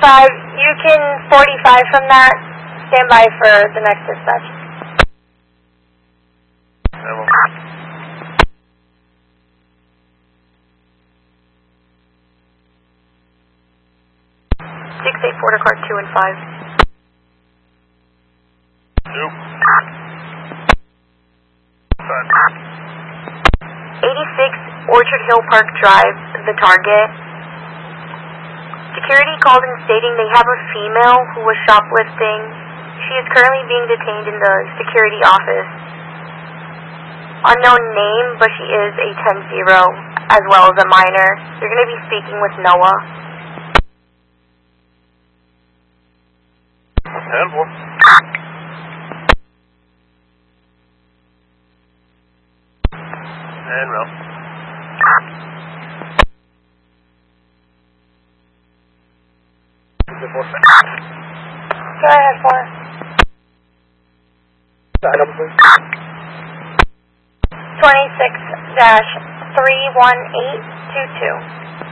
5, you can 45 from that. Stand by for the next dispatch. 684 to car 2 and 5. 2. 86 Orchard Hill Park Drive, the target. Security called in stating they have a female who was shoplifting. She is currently being detained in the security office. Unknown name, but she is a 10-0 as well as a minor. You're going to be speaking with Noah. 10-4. And roll. Go ahead, 4. Number, please. 26-31822.